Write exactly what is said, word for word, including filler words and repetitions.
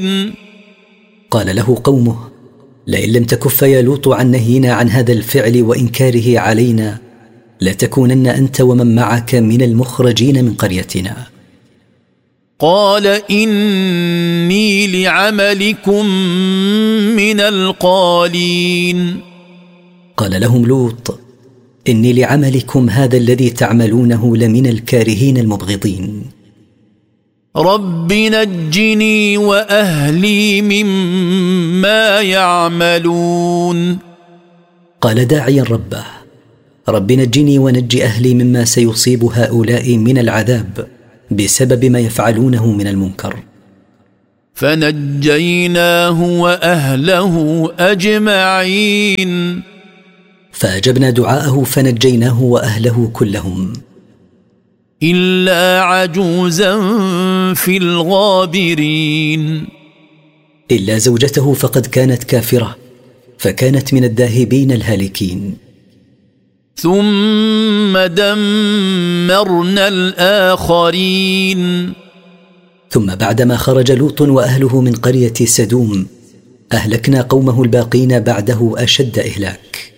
قال له قومه: لئن لم تكف يا لوط عن نهينا عن هذا الفعل وإنكاره علينا لتكونن أنت ومن معك من المخرجين من قريتنا. قال إني لعملكم من القالين. قال لهم لوط: إني لعملكم هذا الذي تعملونه لمن الكارهين المبغضين. رب نجني وأهلي مما يعملون. قال داعيا ربه: رب نجني ونجي أهلي مما سيصيب هؤلاء من العذاب بسبب ما يفعلونه من المنكر. فنجيناه وأهله أجمعين. فأجبنا دعاءه فنجيناه وأهله كلهم إلا عجوزا في الغابرين. إلا زوجته فقد كانت كافرة فكانت من الذاهبين الهالكين. ثم دمرنا الآخرين. ثم بعدما خرج لوط وأهله من قرية سدوم أهلكنا قومه الباقين بعده أشد إهلاك.